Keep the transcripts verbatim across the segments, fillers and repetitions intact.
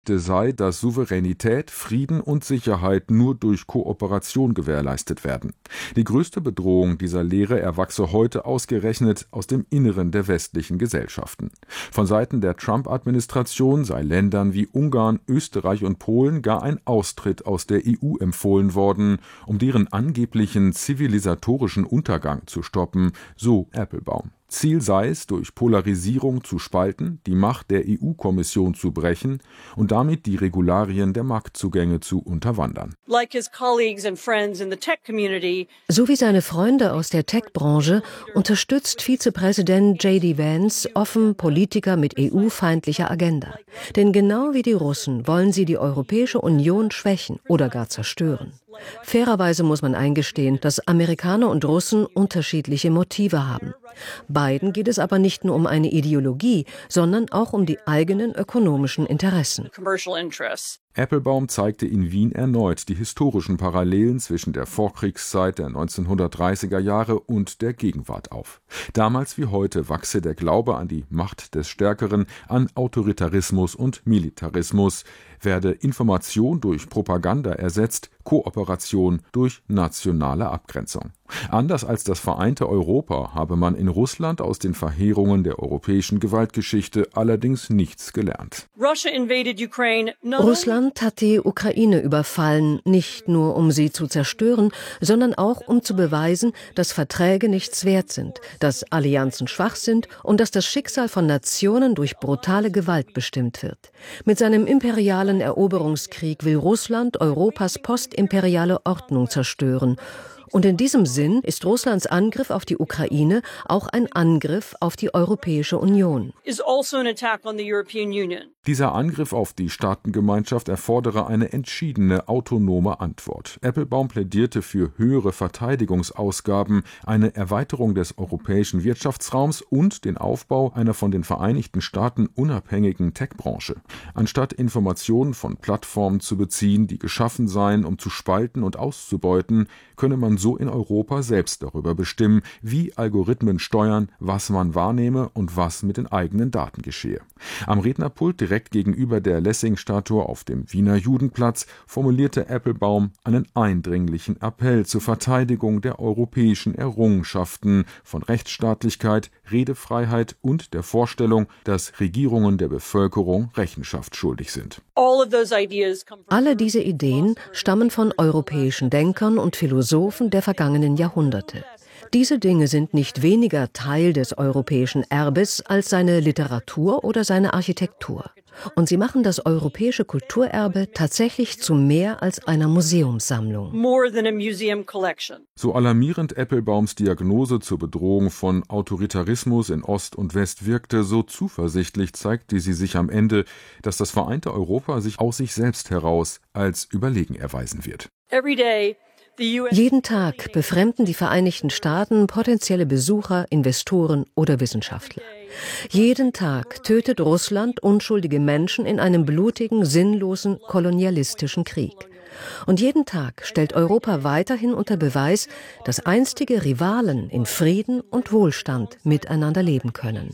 sei, dass Souveränität, Frieden und Sicherheit nur durch Kooperation gewährleistet werden. Die größte Bedrohung dieser Lehre erwachse heute ausgerechnet aus dem Inneren der westlichen Gesellschaften. Von Seiten der Trump-Administration sei Ländern wie Ungarn, Österreich und Polen gar ein Austritt aus der E U empfohlen worden, um deren angeblichen zivilisatorischen Untergang zu stoppen, so Appelbaum. Ziel sei es, durch Polarisierung zu spalten, die Macht der E U-Kommission zu brechen und damit die Regularien der Marktzugänge zu unterwandern. So wie seine Freunde aus der Tech-Branche unterstützt Vizepräsident J D Vance offen Politiker mit E U-feindlicher Agenda. Denn genau wie die Russen wollen sie die Europäische Union schwächen oder gar zerstören. Fairerweise muss man eingestehen, dass Amerikaner und Russen unterschiedliche Motive haben. Beiden geht es aber nicht nur um eine Ideologie, sondern auch um die eigenen ökonomischen Interessen. Appelbaum zeigte in Wien erneut die historischen Parallelen zwischen der Vorkriegszeit der neunzehnhundertdreißiger Jahre und der Gegenwart auf. Damals wie heute wachse der Glaube an die Macht des Stärkeren, an Autoritarismus und Militarismus, werde Information durch Propaganda ersetzt, Kooperation durch nationale Abgrenzung. Anders als das vereinte Europa habe man in Russland aus den Verheerungen der europäischen Gewaltgeschichte allerdings nichts gelernt. Russland hat die Ukraine überfallen, nicht nur um sie zu zerstören, sondern auch um zu beweisen, dass Verträge nichts wert sind, dass Allianzen schwach sind und dass das Schicksal von Nationen durch brutale Gewalt bestimmt wird. Mit seinem imperialen Eroberungskrieg will Russland Europas postimperiale Ordnung zerstören. Und in diesem Sinn ist Russlands Angriff auf die Ukraine auch ein Angriff auf die Europäische Union. Dieser Angriff auf die Staatengemeinschaft erfordere eine entschiedene, autonome Antwort. Appelbaum plädierte für höhere Verteidigungsausgaben, eine Erweiterung des europäischen Wirtschaftsraums und den Aufbau einer von den Vereinigten Staaten unabhängigen Tech-Branche. Anstatt Informationen von Plattformen zu beziehen, die geschaffen seien, um zu spalten und auszubeuten, könne man so in Europa selbst darüber bestimmen, wie Algorithmen steuern, was man wahrnehme und was mit den eigenen Daten geschehe. Am Rednerpult direkt gegenüber der Lessing-Statue auf dem Wiener Judenplatz formulierte Appelbaum einen eindringlichen Appell zur Verteidigung der europäischen Errungenschaften von Rechtsstaatlichkeit, Redefreiheit und der Vorstellung, dass Regierungen der Bevölkerung Rechenschaft schuldig sind. Alle diese Ideen stammen von europäischen Denkern und Philosophen der vergangenen Jahrhunderte. Diese Dinge sind nicht weniger Teil des europäischen Erbes als seine Literatur oder seine Architektur. Und sie machen das europäische Kulturerbe tatsächlich zu mehr als einer Museumssammlung. So alarmierend Appelbaums Diagnose zur Bedrohung von Autoritarismus in Ost und West wirkte, so zuversichtlich zeigte sie sich am Ende, dass das vereinte Europa sich aus sich selbst heraus als überlegen erweisen wird. Jeden Tag befremden die Vereinigten Staaten potenzielle Besucher, Investoren oder Wissenschaftler. Jeden Tag tötet Russland unschuldige Menschen in einem blutigen, sinnlosen, kolonialistischen Krieg. Und jeden Tag stellt Europa weiterhin unter Beweis, dass einstige Rivalen in Frieden und Wohlstand miteinander leben können.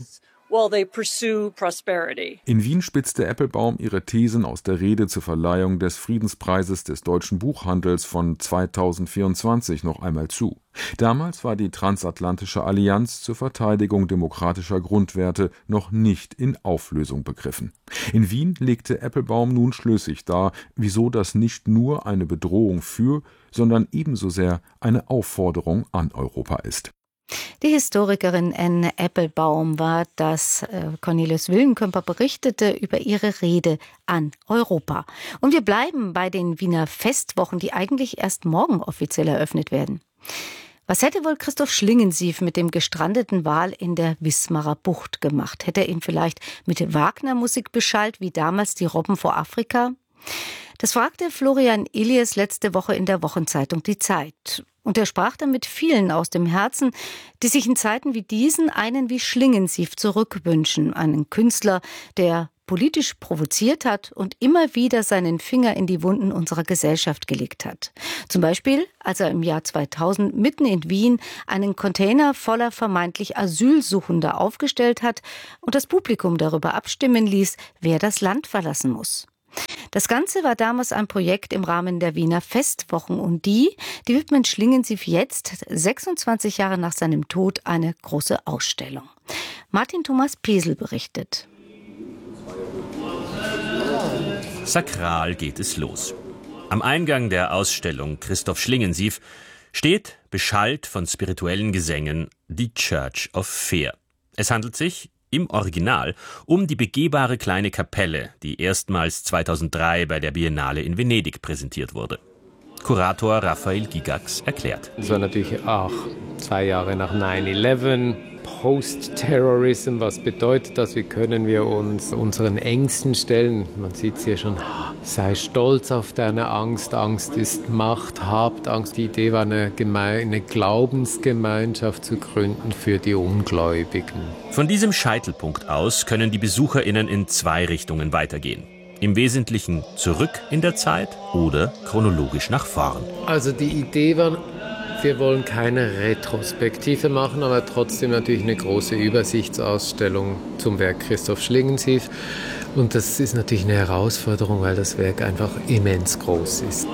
In Wien spitzte Appelbaum ihre Thesen aus der Rede zur Verleihung des Friedenspreises des deutschen Buchhandels von zweitausendvierundzwanzig noch einmal zu. Damals war die Transatlantische Allianz zur Verteidigung demokratischer Grundwerte noch nicht in Auflösung begriffen. In Wien legte Appelbaum nun schlüssig dar, wieso das nicht nur eine Bedrohung für, sondern ebenso sehr eine Aufforderung an Europa ist. Die Historikerin Anne Appelbaum war das. Äh, Cornelis Willenkemper berichtete über ihre Rede an Europa. Und wir bleiben bei den Wiener Festwochen, die eigentlich erst morgen offiziell eröffnet werden. Was hätte wohl Christoph Schlingensief mit dem gestrandeten Wal in der Wismarer Bucht gemacht? Hätte er ihn vielleicht mit Wagner-Musik beschallt, wie damals die Robben vor Afrika? Das fragte Florian Illies letzte Woche in der Wochenzeitung Die Zeit. Und er sprach dann mit vielen aus dem Herzen, die sich in Zeiten wie diesen einen wie Schlingensief zurückwünschen. Einen Künstler, der politisch provoziert hat und immer wieder seinen Finger in die Wunden unserer Gesellschaft gelegt hat. Zum Beispiel, als er im Jahr zweitausend mitten in Wien einen Container voller vermeintlich Asylsuchender aufgestellt hat und das Publikum darüber abstimmen ließ, wer das Land verlassen muss. Das Ganze war damals ein Projekt im Rahmen der Wiener Festwochen und die, die widmen Schlingensief jetzt, sechsundzwanzig Jahre nach seinem Tod, eine große Ausstellung. Martin Thomas Pesel berichtet. Sakral geht es los. Am Eingang der Ausstellung Christoph Schlingensief steht, beschallt von spirituellen Gesängen, die Church of Fear. Es handelt sich im Original um die begehbare kleine Kapelle, die erstmals zweitausenddrei bei der Biennale in Venedig präsentiert wurde. Kurator Raphael Gigax erklärt. Es war natürlich auch zwei Jahre nach neun elf, Post-Terrorism. Was bedeutet das? Wie können wir uns unseren Ängsten stellen? Man sieht es hier schon. Sei stolz auf deine Angst. Angst ist Macht. Habt Angst. Die Idee war, eine, Geme- eine Glaubensgemeinschaft zu gründen für die Ungläubigen. Von diesem Scheitelpunkt aus können die BesucherInnen in zwei Richtungen weitergehen. Im Wesentlichen zurück in der Zeit oder chronologisch nach vorn. Also die Idee war, wir wollen keine Retrospektive machen, aber trotzdem natürlich eine große Übersichtsausstellung zum Werk Christoph Schlingensief. Und das ist natürlich eine Herausforderung, weil das Werk einfach immens groß ist.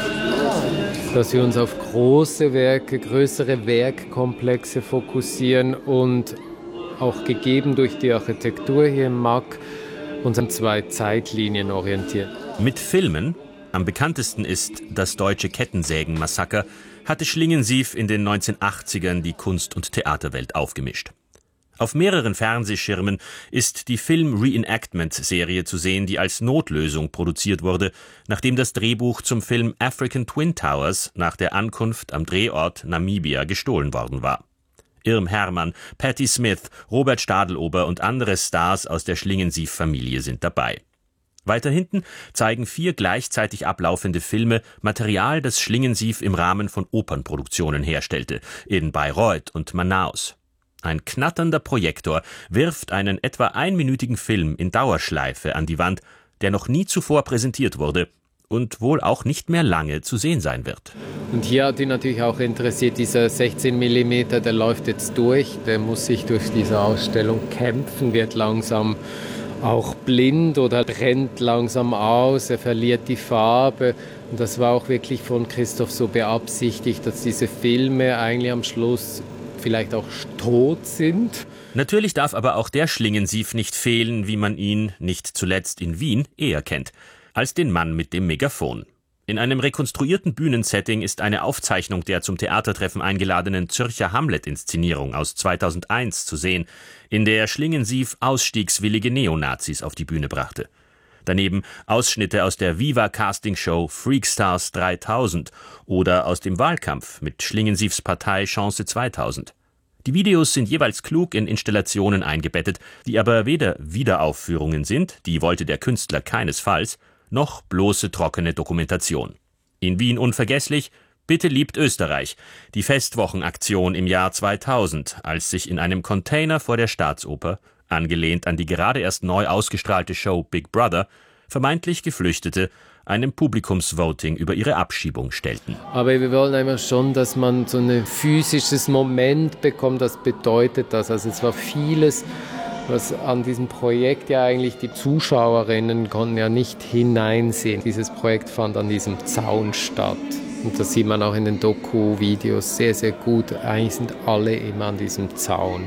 Dass wir uns auf große Werke, größere Werkkomplexe fokussieren und auch gegeben durch die Architektur hier im M A K uns an zwei Zeitlinien orientieren. Mit Filmen, am bekanntesten ist das deutsche Kettensägen-Massaker, hatte Schlingensief in den neunzehnhundertachtzigern die Kunst- und Theaterwelt aufgemischt. Auf mehreren Fernsehschirmen ist die Film-Reenactment-Serie zu sehen, die als Notlösung produziert wurde, nachdem das Drehbuch zum Film African Twin Towers nach der Ankunft am Drehort Namibia gestohlen worden war. Irm Hermann, Patti Smith, Robert Stadelober und andere Stars aus der Schlingensief-Familie sind dabei. Weiter hinten zeigen vier gleichzeitig ablaufende Filme Material, das Schlingensief im Rahmen von Opernproduktionen herstellte, in Bayreuth und Manaus. Ein knatternder Projektor wirft einen etwa einminütigen Film in Dauerschleife an die Wand, der noch nie zuvor präsentiert wurde und wohl auch nicht mehr lange zu sehen sein wird. Und hier hat ihn natürlich auch interessiert, dieser sechzehn Millimeter, der läuft jetzt durch, der muss sich durch diese Ausstellung kämpfen, wird langsam auch blind oder brennt langsam aus, er verliert die Farbe. Und das war auch wirklich von Christoph so beabsichtigt, dass diese Filme eigentlich am Schluss vielleicht auch tot sind. Natürlich darf aber auch der Schlingensief nicht fehlen, wie man ihn, nicht zuletzt in Wien, eher kennt, als den Mann mit dem Megafon. In einem rekonstruierten Bühnensetting ist eine Aufzeichnung der zum Theatertreffen eingeladenen Zürcher Hamlet-Inszenierung aus zweitausendeins zu sehen, in der Schlingensief ausstiegswillige Neonazis auf die Bühne brachte. Daneben Ausschnitte aus der Viva-Castingshow Freakstars dreitausend oder aus dem Wahlkampf mit Schlingensiefs Partei Chance zweitausend. Die Videos sind jeweils klug in Installationen eingebettet, die aber weder Wiederaufführungen sind, die wollte der Künstler keinesfalls, noch bloße trockene Dokumentation. In Wien unvergesslich, Bitte liebt Österreich, die Festwochenaktion im Jahr zweitausend, als sich in einem Container vor der Staatsoper, angelehnt an die gerade erst neu ausgestrahlte Show Big Brother, vermeintlich Geflüchtete einem Publikumsvoting über ihre Abschiebung stellten. Aber wir wollen einfach schon, dass man so ein physisches Moment bekommt, das bedeutet das. Also es war vieles, was an diesem Projekt ja eigentlich die Zuschauerinnen konnten ja nicht hineinsehen. Dieses Projekt fand an diesem Zaun statt. Und das sieht man auch in den Doku-Videos sehr, sehr gut. Eigentlich sind alle immer an diesem Zaun.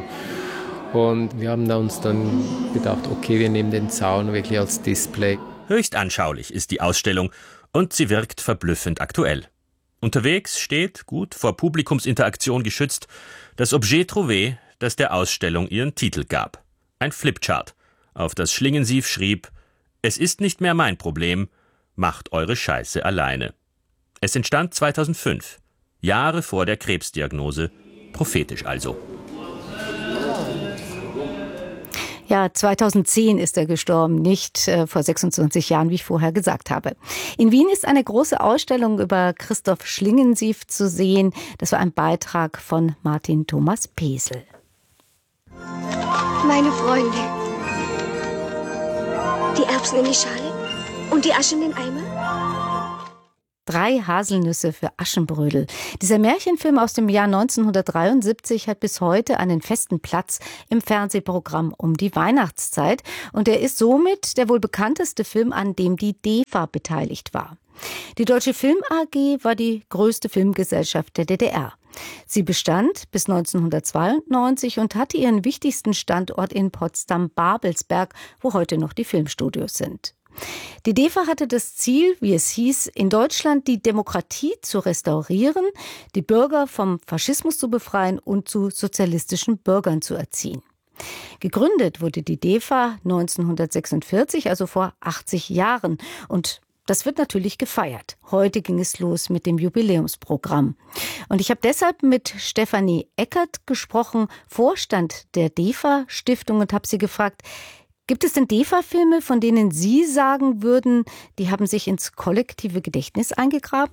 Und wir haben uns dann gedacht, okay, wir nehmen den Zaun wirklich als Display. Höchst anschaulich ist die Ausstellung und sie wirkt verblüffend aktuell. Unterwegs steht, gut vor Publikumsinteraktion geschützt, das Objet trouvé, das der Ausstellung ihren Titel gab. Ein Flipchart, auf das Schlingensief schrieb: Es ist nicht mehr mein Problem, macht eure Scheiße alleine. Es entstand zweitausendfünf, Jahre vor der Krebsdiagnose, prophetisch also. Ja, zweitausendzehn ist er gestorben, nicht äh, vor sechsundzwanzig Jahren, wie ich vorher gesagt habe. In Wien ist eine große Ausstellung über Christoph Schlingensief zu sehen. Das war ein Beitrag von Martin Thomas Pesel. Meine Freunde, die Erbsen in die Schale und die Asche in den Eimer. Drei Haselnüsse für Aschenbrödel. Dieser Märchenfilm aus dem Jahr neunzehnhundertdreiundsiebzig hat bis heute einen festen Platz im Fernsehprogramm um die Weihnachtszeit. Und er ist somit der wohl bekannteste Film, an dem die D E F A beteiligt war. Die Deutsche Film A G war die größte Filmgesellschaft der D D R. Sie bestand bis neunzehnhundertzweiundneunzig und hatte ihren wichtigsten Standort in Potsdam-Babelsberg, wo heute noch die Filmstudios sind. Die D E F A hatte das Ziel, wie es hieß, in Deutschland die Demokratie zu restaurieren, die Bürger vom Faschismus zu befreien und zu sozialistischen Bürgern zu erziehen. Gegründet wurde die D E F A neunzehnhundertsechsundvierzig, also vor achtzig Jahren. Und das wird natürlich gefeiert. Heute ging es los mit dem Jubiläumsprogramm. Und ich habe deshalb mit Stefanie Eckert gesprochen, Vorstand der D E F A-Stiftung, und habe sie gefragt, gibt es denn D E F A-Filme, von denen Sie sagen würden, die haben sich ins kollektive Gedächtnis eingegraben?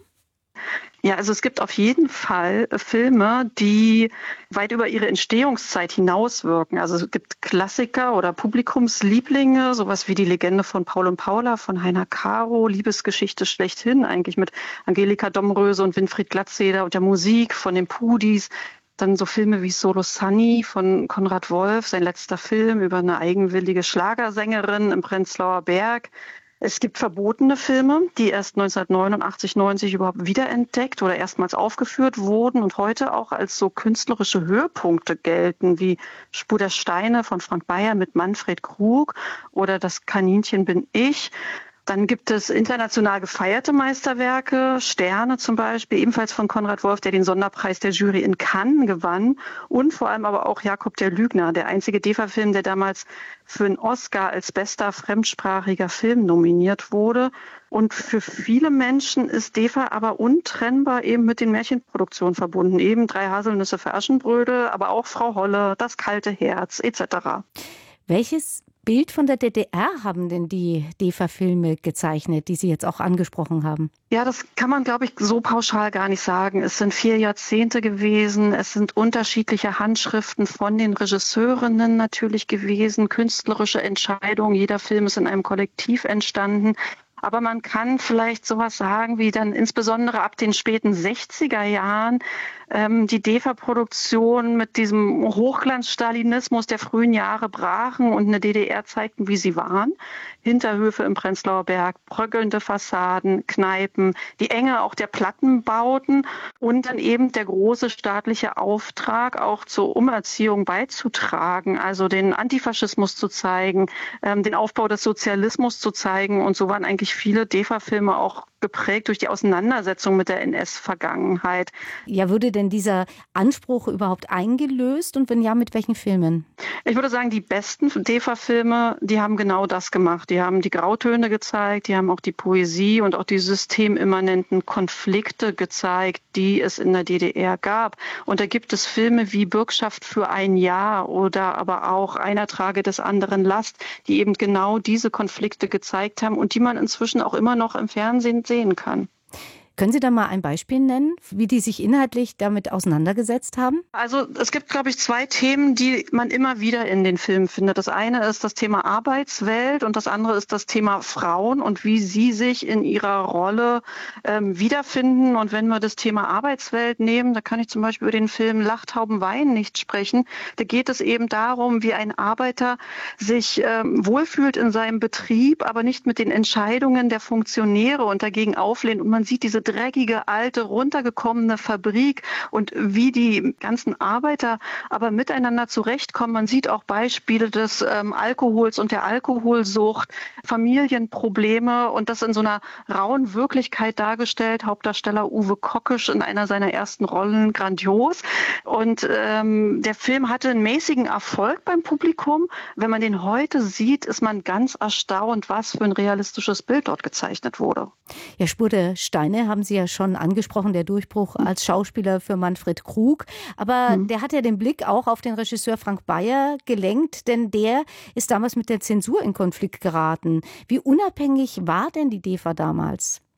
Ja, also es gibt auf jeden Fall Filme, die weit über ihre Entstehungszeit hinauswirken. Also es gibt Klassiker oder Publikumslieblinge, sowas wie die Legende von Paul und Paula von Heiner Caro, Liebesgeschichte schlechthin, eigentlich mit Angelika Domröse und Winfried Glatzeder und der Musik von den Pudis. Dann so Filme wie Solo Sunny von Konrad Wolf, sein letzter Film über eine eigenwillige Schlagersängerin im Prenzlauer Berg. Es gibt verbotene Filme, die erst neunzehnhundertneunundachtzig, neunzig überhaupt wiederentdeckt oder erstmals aufgeführt wurden und heute auch als so künstlerische Höhepunkte gelten, wie Spur der Steine von Frank Bayer mit Manfred Krug oder Das Kaninchen bin ich. Dann gibt es international gefeierte Meisterwerke, Sterne zum Beispiel, ebenfalls von Konrad Wolf, der den Sonderpreis der Jury in Cannes gewann. Und vor allem aber auch Jakob der Lügner, der einzige D E F A-Film, der damals für einen Oscar als bester fremdsprachiger Film nominiert wurde. Und für viele Menschen ist D E F A aber untrennbar eben mit den Märchenproduktionen verbunden. Eben Drei Haselnüsse für Aschenbrödel, aber auch Frau Holle, Das kalte Herz et cetera. Welches Bild von der D D R haben denn die D E F A-Filme gezeichnet, die Sie jetzt auch angesprochen haben? Ja, das kann man, glaube ich, so pauschal gar nicht sagen. Es sind vier Jahrzehnte gewesen. Es sind unterschiedliche Handschriften von den Regisseurinnen natürlich gewesen, künstlerische Entscheidungen. Jeder Film ist in einem Kollektiv entstanden. Aber man kann vielleicht sowas sagen, wie dann insbesondere ab den späten sechziger Jahren ähm, die D E F A-Produktion mit diesem Hochglanzstalinismus der frühen Jahre brachen und eine D D R zeigten, wie sie waren. Hinterhöfe im Prenzlauer Berg, bröckelnde Fassaden, Kneipen, die Enge auch der Plattenbauten und dann eben der große staatliche Auftrag, auch zur Umerziehung beizutragen, also den Antifaschismus zu zeigen, ähm, den Aufbau des Sozialismus zu zeigen. Und so waren eigentlich viele D E F A-Filme auch geprägt durch die Auseinandersetzung mit der N S-Vergangenheit. Ja, wurde denn dieser Anspruch überhaupt eingelöst und wenn ja, mit welchen Filmen? Ich würde sagen, die besten D E F A-Filme, die haben genau das gemacht. Die haben die Grautöne gezeigt, die haben auch die Poesie und auch die systemimmanenten Konflikte gezeigt, die es in der D D R gab. Und da gibt es Filme wie Bürgschaft für ein Jahr oder aber auch Einer trage des anderen Last, die eben genau diese Konflikte gezeigt haben und die man inzwischen auch immer noch im Fernsehen sehen kann. Können Sie da mal ein Beispiel nennen, wie die sich inhaltlich damit auseinandergesetzt haben? Also es gibt, glaube ich, zwei Themen, die man immer wieder in den Filmen findet. Das eine ist das Thema Arbeitswelt und das andere ist das Thema Frauen und wie sie sich in ihrer Rolle ähm, wiederfinden. Und wenn wir das Thema Arbeitswelt nehmen, da kann ich zum Beispiel über den Film Lachttauben weinen nicht sprechen. Da geht es eben darum, wie ein Arbeiter sich ähm, wohlfühlt in seinem Betrieb, aber nicht mit den Entscheidungen der Funktionäre und dagegen auflehnt. Und man sieht diese dreckige, alte, runtergekommene Fabrik und wie die ganzen Arbeiter aber miteinander zurechtkommen. Man sieht auch Beispiele des ähm, Alkohols und der Alkoholsucht, Familienprobleme und das in so einer rauen Wirklichkeit dargestellt. Hauptdarsteller Uwe Kockisch in einer seiner ersten Rollen, grandios. Und ähm, der Film hatte einen mäßigen Erfolg beim Publikum. Wenn man den heute sieht, ist man ganz erstaunt, was für ein realistisches Bild dort gezeichnet wurde. Ja, Spur der Steine haben Sie ja schon angesprochen, der Durchbruch als Schauspieler für Manfred Krug. Aber mhm. der hat ja den Blick auch auf den Regisseur Frank Bayer gelenkt, denn der ist damals mit der Zensur in Konflikt geraten. Wie unabhängig war denn die D E F A damals?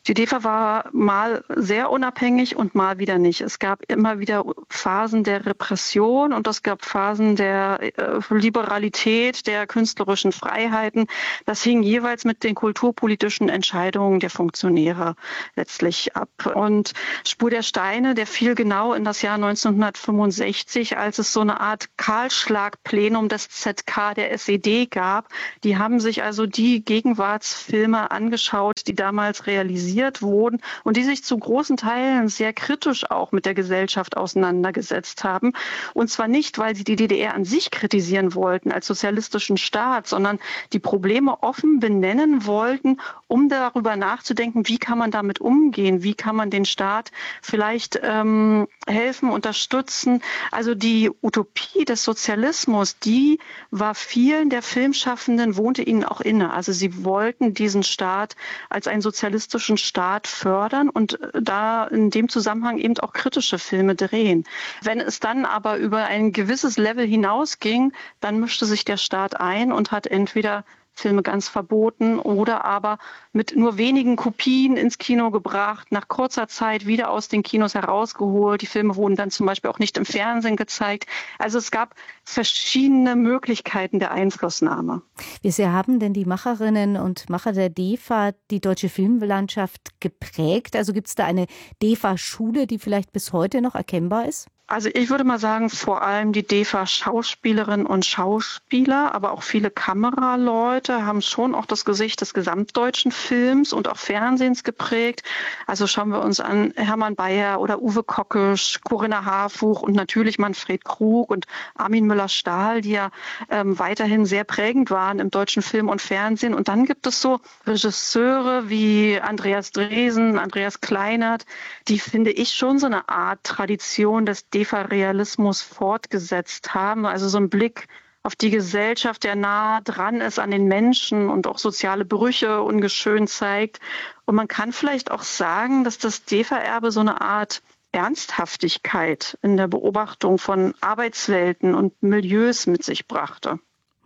Die D E F A war mal sehr unabhängig und mal wieder nicht. Es gab immer wieder Phasen der Repression und es gab Phasen der äh, Liberalität, der künstlerischen Freiheiten. Das hing jeweils mit den kulturpolitischen Entscheidungen der Funktionäre letztlich ab. Und Spur der Steine, der fiel genau in das Jahr neunzehnhundertfünfundsechzig, als es so eine Art Kahlschlagplenum des Z K der S E D gab. Die haben sich also die Gegenwartsfilme angeschaut, die damals realisiert wurden und die sich zu großen Teilen sehr kritisch auch mit der Gesellschaft auseinandergesetzt haben. Und zwar nicht, weil sie die D D R an sich kritisieren wollten als sozialistischen Staat, sondern die Probleme offen benennen wollten, um darüber nachzudenken, wie kann man damit umgehen, wie kann man den Staat vielleicht ähm, helfen, unterstützen. Also die Utopie des Sozialismus, die war vielen der Filmschaffenden, wohnte ihnen auch inne. Also sie wollten diesen Staat als einen sozialistischen Staat fördern und da in dem Zusammenhang eben auch kritische Filme drehen. Wenn es dann aber über ein gewisses Level hinausging, dann mischte sich der Staat ein und hat entweder Filme ganz verboten oder aber mit nur wenigen Kopien ins Kino gebracht, nach kurzer Zeit wieder aus den Kinos herausgeholt. Die Filme wurden dann zum Beispiel auch nicht im Fernsehen gezeigt. Also es gab verschiedene Möglichkeiten der Einflussnahme. Wie sehr haben denn die Macherinnen und Macher der D E F A die deutsche Filmlandschaft geprägt? Also gibt es da eine D E F A-Schule, die vielleicht bis heute noch erkennbar ist? Also ich würde mal sagen, vor allem die D E F A-Schauspielerinnen und Schauspieler, aber auch viele Kameraleute haben schon auch das Gesicht des gesamtdeutschen Films und auch Fernsehens geprägt. Also schauen wir uns an Hermann Bayer oder Uwe Kockisch, Corinna Harfuch und natürlich Manfred Krug und Armin Müller-Stahl, die ja ähm, weiterhin sehr prägend waren im deutschen Film und Fernsehen. Und dann gibt es so Regisseure wie Andreas Dresen, Andreas Kleinert, die, finde ich, schon so eine Art Tradition des D E F A-Realismus fortgesetzt haben. Also so ein Blick auf die Gesellschaft, der nah dran ist an den Menschen und auch soziale Brüche ungeschönt zeigt. Und man kann vielleicht auch sagen, dass das D E F A-Erbe so eine Art Ernsthaftigkeit in der Beobachtung von Arbeitswelten und Milieus mit sich brachte.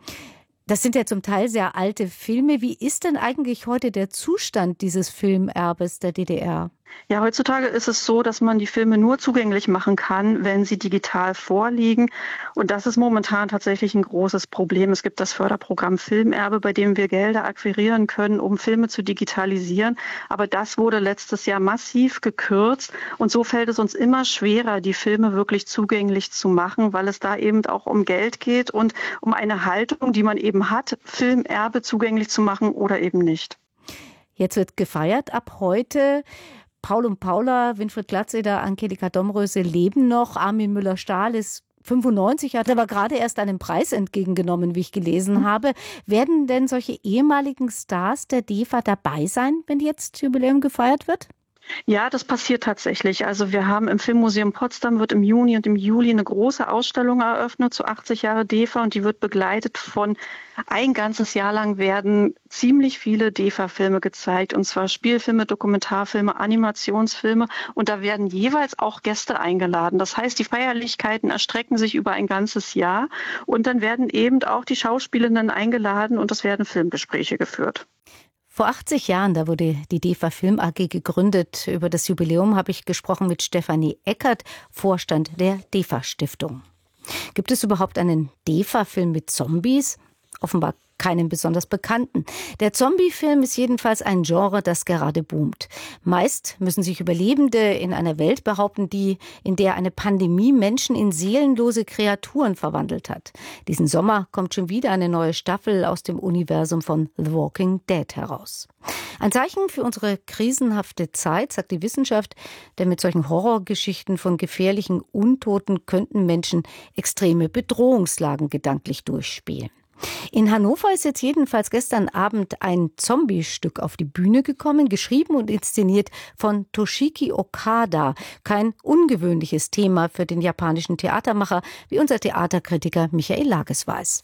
Das sind ja zum Teil sehr alte Filme. Wie ist denn eigentlich heute der Zustand dieses Filmerbes der D D R? Ja, heutzutage ist es so, dass man die Filme nur zugänglich machen kann, wenn sie digital vorliegen. Und das ist momentan tatsächlich ein großes Problem. Es gibt das Förderprogramm Filmerbe, bei dem wir Gelder akquirieren können, um Filme zu digitalisieren. Aber das wurde letztes Jahr massiv gekürzt. Und so fällt es uns immer schwerer, die Filme wirklich zugänglich zu machen, weil es da eben auch um Geld geht und um eine Haltung, die man eben hat, Filmerbe zugänglich zu machen oder eben nicht. Jetzt wird gefeiert ab heute. Paul und Paula, Winfried Glatzeder, Angelika Domröse leben noch. Armin Müller-Stahl ist fünfundneunzig, hat aber gerade erst einen Preis entgegengenommen, wie ich gelesen habe. Werden denn solche ehemaligen Stars der D E F A dabei sein, wenn jetzt Jubiläum gefeiert wird? Ja, das passiert tatsächlich. Also wir haben im Filmmuseum Potsdam wird im Juni und im Juli eine große Ausstellung eröffnet zu achtzig Jahre D E F A und die wird begleitet von ein ganzes Jahr lang werden ziemlich viele D E F A-Filme gezeigt und zwar Spielfilme, Dokumentarfilme, Animationsfilme und da werden jeweils auch Gäste eingeladen. Das heißt, die Feierlichkeiten erstrecken sich über ein ganzes Jahr und dann werden eben auch die Schauspielenden eingeladen und es werden Filmgespräche geführt. Vor achtzig Jahren, da wurde die D E F A Film A G gegründet. Über das Jubiläum habe ich gesprochen mit Stefanie Eckert, Vorstand der D E F A Stiftung. Gibt es überhaupt einen D E F A-Film mit Zombies? Offenbar keinen besonders bekannten. Der Zombie-Film ist jedenfalls ein Genre, das gerade boomt. Meist müssen sich Überlebende in einer Welt behaupten, die, in der eine Pandemie Menschen in seelenlose Kreaturen verwandelt hat. Diesen Sommer kommt schon wieder eine neue Staffel aus dem Universum von The Walking Dead heraus. Ein Zeichen für unsere krisenhafte Zeit, sagt die Wissenschaft, denn mit solchen Horrorgeschichten von gefährlichen Untoten könnten Menschen extreme Bedrohungslagen gedanklich durchspielen. In Hannover ist jetzt jedenfalls gestern Abend ein Zombie-Stück auf die Bühne gekommen, geschrieben und inszeniert von Toshiki Okada. Kein ungewöhnliches Thema für den japanischen Theatermacher, wie unser Theaterkritiker Michael Lages weiß.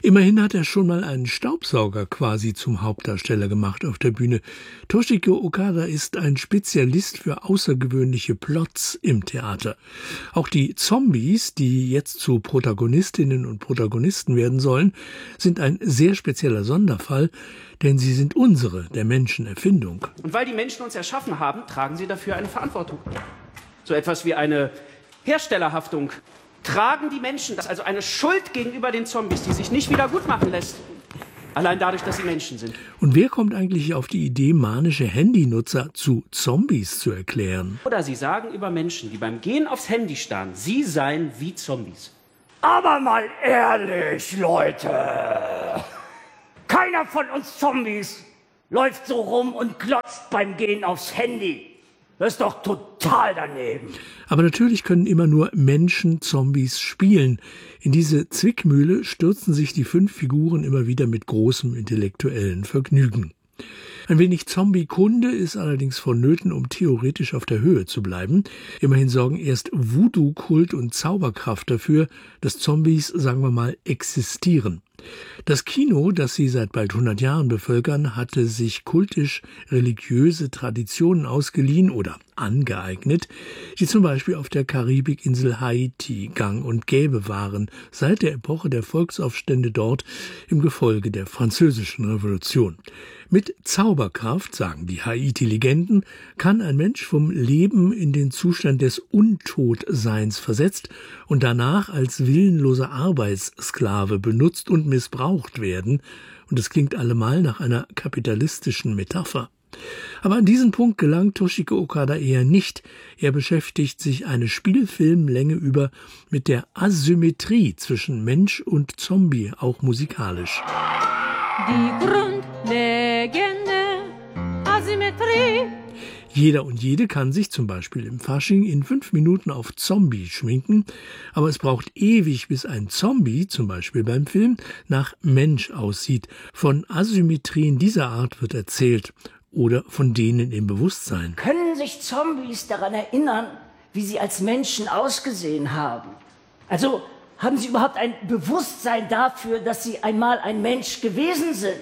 Immerhin hat er schon mal einen Staubsauger quasi zum Hauptdarsteller gemacht auf der Bühne. Toshiko Okada ist ein Spezialist für außergewöhnliche Plots im Theater. Auch die Zombies, die jetzt zu Protagonistinnen und Protagonisten werden sollen, sind ein sehr spezieller Sonderfall, denn sie sind unsere, der Menschen, Erfindung. Und weil die Menschen uns erschaffen haben, tragen sie dafür eine Verantwortung. So etwas wie eine Herstellerhaftung tragen die Menschen, das ist also eine Schuld gegenüber den Zombies, die sich nicht wieder gut machen lässt. Allein dadurch, dass sie Menschen sind. Und wer kommt eigentlich auf die Idee, manische Handynutzer zu Zombies zu erklären? Oder sie sagen über Menschen, die beim Gehen aufs Handy starren, sie seien wie Zombies. Aber mal ehrlich, Leute. Keiner von uns Zombies läuft so rum und glotzt beim Gehen aufs Handy. Das ist doch total daneben. Aber natürlich können immer nur Menschen Zombies spielen. In diese Zwickmühle stürzen sich die fünf Figuren immer wieder mit großem intellektuellen Vergnügen. Ein wenig Zombie-Kunde ist allerdings vonnöten, um theoretisch auf der Höhe zu bleiben. Immerhin sorgen erst Voodoo-Kult und Zauberkraft dafür, dass Zombies, sagen wir mal, existieren. Das Kino, das sie seit bald hundert Jahren bevölkern, hatte sich kultisch-religiöse Traditionen ausgeliehen oder angeeignet, die zum Beispiel auf der Karibikinsel Haiti gang und gäbe waren, seit der Epoche der Volksaufstände dort im Gefolge der Französischen Revolution. Mit Zauberkraft, sagen die Haiti-Legenden, kann ein Mensch vom Leben in den Zustand des Untotseins versetzt und danach als willenloser Arbeitssklave benutzt und missbraucht werden. Und es klingt allemal nach einer kapitalistischen Metapher. Aber an diesen Punkt gelangt Toshiko Okada eher nicht. Er beschäftigt sich eine Spielfilmlänge über mit der Asymmetrie zwischen Mensch und Zombie, auch musikalisch. Die Grundlegende Asymmetrie. Jeder und jede kann sich zum Beispiel im Fasching in fünf Minuten auf Zombie schminken, aber es braucht ewig, bis ein Zombie, zum Beispiel beim Film, nach Mensch aussieht. Von Asymmetrien dieser Art wird erzählt oder von denen im Bewusstsein. Können sich Zombies daran erinnern, wie sie als Menschen ausgesehen haben? Also haben sie überhaupt ein Bewusstsein dafür, dass sie einmal ein Mensch gewesen sind?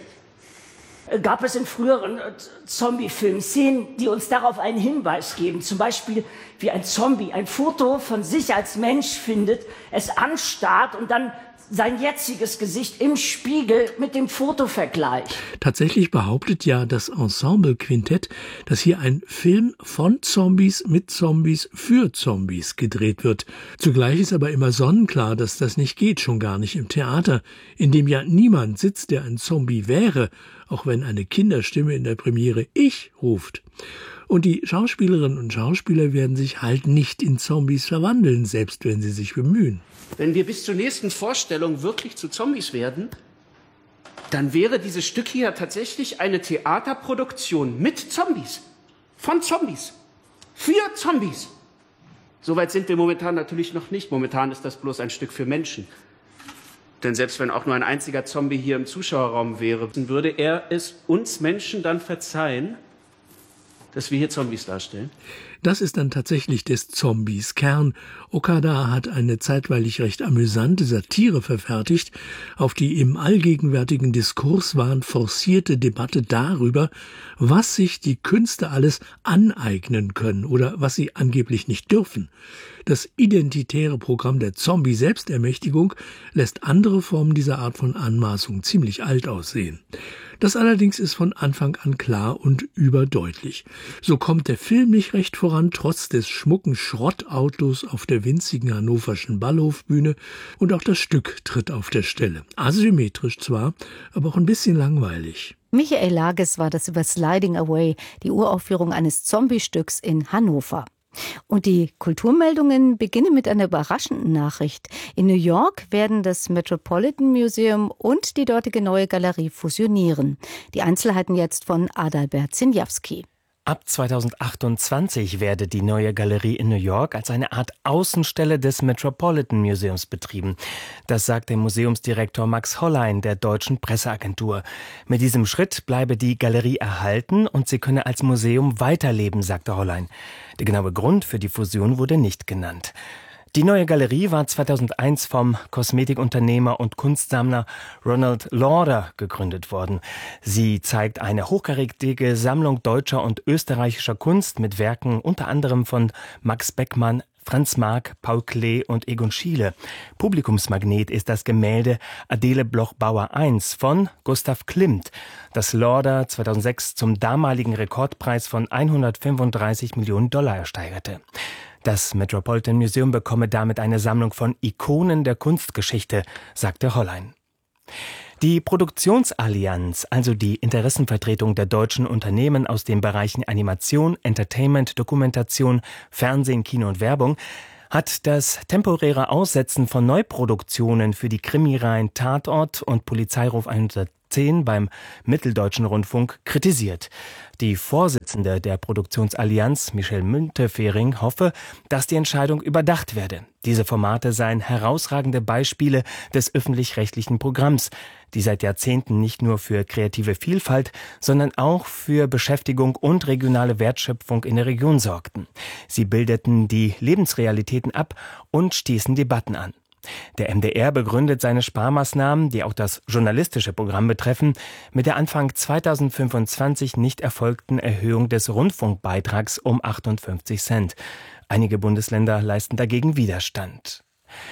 Gab es in früheren Zombie-Filmen Szenen, die uns darauf einen Hinweis geben? Zum Beispiel, wie ein Zombie ein Foto von sich als Mensch findet, es anstarrt und dann sein jetziges Gesicht im Spiegel mit dem Foto vergleicht. Tatsächlich behauptet ja das Ensemble-Quintett, dass hier ein Film von Zombies mit Zombies für Zombies gedreht wird. Zugleich ist aber immer sonnenklar, dass das nicht geht, schon gar nicht im Theater, in dem ja niemand sitzt, der ein Zombie wäre, auch wenn eine Kinderstimme in der Premiere „Ich" ruft. Und die Schauspielerinnen und Schauspieler werden sich halt nicht in Zombies verwandeln, selbst wenn sie sich bemühen. Wenn wir bis zur nächsten Vorstellung wirklich zu Zombies werden, dann wäre dieses Stück hier tatsächlich eine Theaterproduktion mit Zombies. Von Zombies. Für Zombies. Soweit sind wir momentan natürlich noch nicht. Momentan ist das bloß ein Stück für Menschen. Denn selbst wenn auch nur ein einziger Zombie hier im Zuschauerraum wäre, würde er es uns Menschen dann verzeihen, dass wir hier Zombies darstellen? Das ist dann tatsächlich des Zombies Kern. Okada hat eine zeitweilig recht amüsante Satire verfertigt auf die im allgegenwärtigen Diskurswahn forcierte Debatte darüber, was sich die Künste alles aneignen können oder was sie angeblich nicht dürfen. Das identitäre Programm der Zombie-Selbstermächtigung lässt andere Formen dieser Art von Anmaßung ziemlich alt aussehen. Das allerdings ist von Anfang an klar und überdeutlich. So kommt der Film nicht recht voran, trotz des schmucken Schrottautos auf der winzigen hannoverschen Ballhofbühne, und auch das Stück tritt auf der Stelle. Asymmetrisch zwar, aber auch ein bisschen langweilig. Michael Lages war das über Sliding Away, die Uraufführung eines Zombie-Stücks in Hannover. Und die Kulturmeldungen beginnen mit einer überraschenden Nachricht. In New York werden das Metropolitan Museum und die dortige Neue Galerie fusionieren. Die Einzelheiten jetzt von Adalbert Zinjawski. Ab zweitausendachtundzwanzig werde die Neue Galerie in New York als eine Art Außenstelle des Metropolitan Museums betrieben. Das sagt der Museumsdirektor Max Hollein der Deutschen Presseagentur. Mit diesem Schritt bleibe die Galerie erhalten und sie könne als Museum weiterleben, sagte Hollein. Der genaue Grund für die Fusion wurde nicht genannt. Die neue Galerie war zweitausendeins vom Kosmetikunternehmer und Kunstsammler Ronald Lauder gegründet worden. Sie zeigt eine hochkarätige Sammlung deutscher und österreichischer Kunst mit Werken unter anderem von Max Beckmann, Franz Marc, Paul Klee und Egon Schiele. Publikumsmagnet ist das Gemälde Adele Bloch-Bauer eins von Gustav Klimt, das Lauder zweitausendsechs zum damaligen Rekordpreis von hundertfünfunddreißig Millionen Dollar ersteigerte. Das Metropolitan Museum bekomme damit eine Sammlung von Ikonen der Kunstgeschichte, sagte Hollein. Die Produktionsallianz, also die Interessenvertretung der deutschen Unternehmen aus den Bereichen Animation, Entertainment, Dokumentation, Fernsehen, Kino und Werbung, hat das temporäre Aussetzen von Neuproduktionen für die Krimireihen Tatort und Polizeiruf hundertzehn beim Mitteldeutschen Rundfunk kritisiert. Die Vorsitzende der Produktionsallianz, Michelle Müntefering, hoffe, dass die Entscheidung überdacht werde. Diese Formate seien herausragende Beispiele des öffentlich-rechtlichen Programms, die seit Jahrzehnten nicht nur für kreative Vielfalt, sondern auch für Beschäftigung und regionale Wertschöpfung in der Region sorgten. Sie bildeten die Lebensrealitäten ab und stießen Debatten an. Der M D R begründet seine Sparmaßnahmen, die auch das journalistische Programm betreffen, mit der Anfang zweitausendfünfundzwanzig nicht erfolgten Erhöhung des Rundfunkbeitrags um achtundfünfzig Cent. Einige Bundesländer leisten dagegen Widerstand.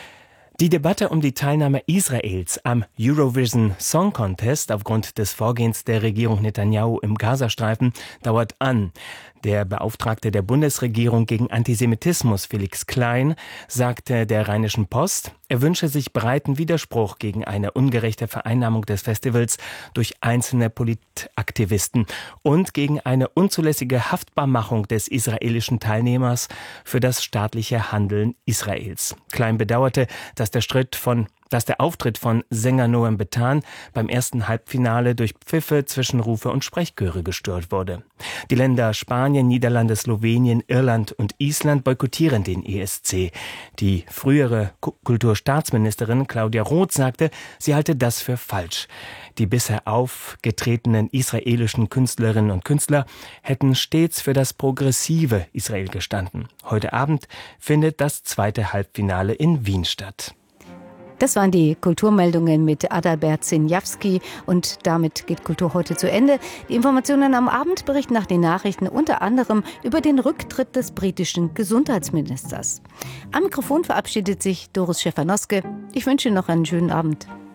Die Debatte um die Teilnahme Israels am Eurovision Song Contest aufgrund des Vorgehens der Regierung Netanyahu im Gazastreifen dauert an. Der Beauftragte der Bundesregierung gegen Antisemitismus, Felix Klein, sagte der Rheinischen Post, er wünsche sich breiten Widerspruch gegen eine ungerechte Vereinnahmung des Festivals durch einzelne Politaktivisten und gegen eine unzulässige Haftbarmachung des israelischen Teilnehmers für das staatliche Handeln Israels. Klein bedauerte, dass der Schritt von dass der Auftritt von Sänger Noam Betan beim ersten Halbfinale durch Pfiffe, Zwischenrufe und Sprechchöre gestört wurde. Die Länder Spanien, Niederlande, Slowenien, Irland und Island boykottieren den E S C. Die frühere Kulturstaatsministerin Claudia Roth sagte, sie halte das für falsch. Die bisher aufgetretenen israelischen Künstlerinnen und Künstler hätten stets für das progressive Israel gestanden. Heute Abend findet das zweite Halbfinale in Wien statt. Das waren die Kulturmeldungen mit Adalbert Sinjawski und damit geht Kultur heute zu Ende. Die Informationen am Abend berichten nach den Nachrichten unter anderem über den Rücktritt des britischen Gesundheitsministers. Am Mikrofon verabschiedet sich Doris Schäfer-Noske. Ich wünsche Ihnen noch einen schönen Abend.